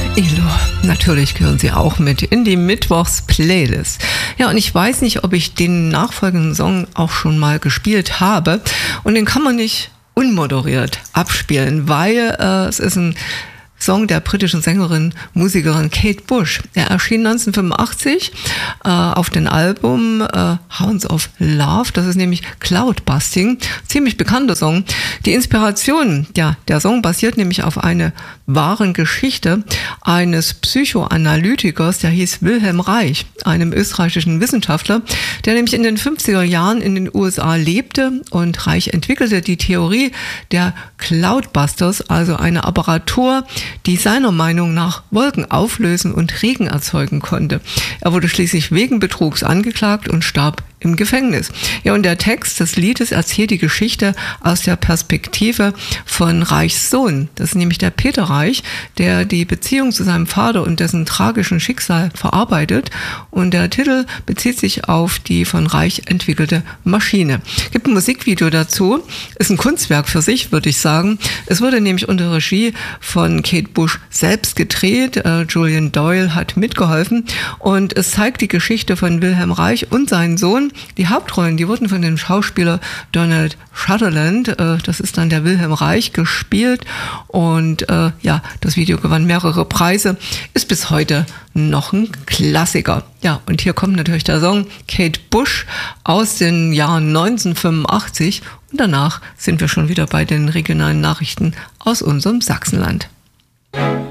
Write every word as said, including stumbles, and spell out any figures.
Elo, natürlich gehören sie auch mit in die Mittwochs-Playlist. Ja, und ich weiß nicht, ob ich den nachfolgenden Song auch schon mal gespielt habe. Und den kann man nicht unmoderiert abspielen, weil äh, es ist ein Song der britischen Sängerin, Musikerin Kate Bush. Er erschien neunzehnhundertfünfundachtzig äh, auf dem Album äh, Hounds of Love. Das ist nämlich Cloudbusting. Ziemlich bekannter Song. Die Inspiration, ja, der Song basiert nämlich auf einer wahren Geschichte eines Psychoanalytikers, der hieß Wilhelm Reich, einem österreichischen Wissenschaftler, der nämlich in den fünfziger Jahren in den U S A lebte, und Reich entwickelte die Theorie der Cloudbusters, also eine Apparatur, die seiner Meinung nach Wolken auflösen und Regen erzeugen konnte. Er wurde schließlich wegen Betrugs angeklagt und starb im Gefängnis. Ja, und der Text des Liedes erzählt die Geschichte aus der Perspektive von Reichs Sohn. Das ist nämlich der Peter Reich, der die Beziehung zu seinem Vater und dessen tragischen Schicksal verarbeitet. Und der Titel bezieht sich auf die von Reich entwickelte Maschine. Gibt ein Musikvideo dazu. Ist ein Kunstwerk für sich, würde ich sagen. Es wurde nämlich unter Regie von Kate Bush selbst gedreht. Äh, Julian Doyle hat mitgeholfen. Und es zeigt die Geschichte von Wilhelm Reich und seinen Sohn. Die Hauptrollen, die wurden von dem Schauspieler Donald Sutherland, äh, das ist dann der Wilhelm Reich, gespielt. Und äh, ja, das Video gewann mehrere Preise, ist bis heute noch ein Klassiker. Ja, und hier kommt natürlich der Song Kate Bush aus den Jahren neunzehnhundertfünfundachtzig. Und danach sind wir schon wieder bei den regionalen Nachrichten aus unserem Sachsenland.